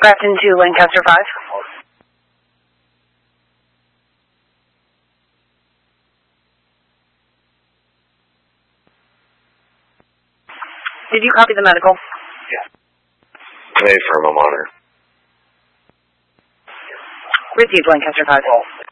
Grafton to Lancaster 5. Did you copy the medical? Yeah. Made for a monitor. Received Lancaster 5.